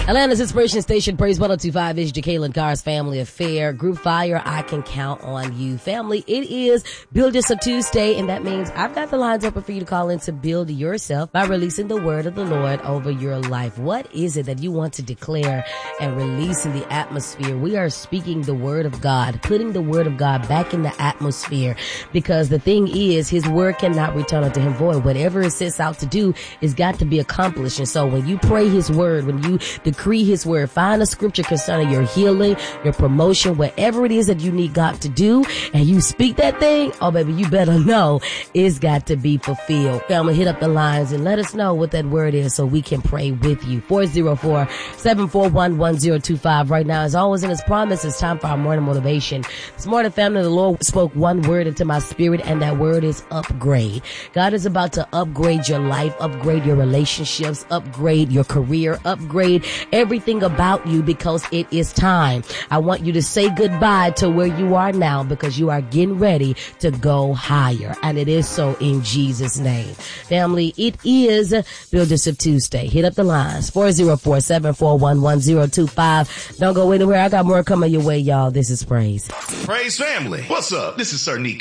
Atlanta's Inspiration Station, Praise 102.5 is Jacqueline Carr's Family Affair. Group Fire, I Can Count on You. Family, it is Build Yourself Tuesday, and that means I've got the lines open for you to call in to build yourself by releasing the word of the Lord over your life. What is it that you want to declare and release in the atmosphere? We are speaking the word of God, putting the word of God back in the atmosphere, because the thing is, his word cannot return unto him void. Whatever it sets out to do is got to be accomplished. And so when you pray his word, when you decree his word, find a scripture concerning your healing, your promotion, whatever it is that you need God to do, and you speak that thing, oh baby, you better know it's got to be fulfilled. Family, hit up the lines and let us know what that word is so we can pray with you. 404-741-1025. Right now, as always in his promise, it's time for our morning motivation. This morning, family, the Lord spoke one word into my spirit, and that word is upgrade. God is about to upgrade your life, upgrade your relationships, upgrade your career, upgrade everything about you, because it is time. I want you to say goodbye to where you are now, because you are getting ready to go higher. And it is so in Jesus' name. Family, it is Build Yourself Tuesday. Hit up the lines, 404-741-1025. Don't go anywhere. I got more coming your way, y'all. This is Praise. Praise family. What's up? This is Sir Nico.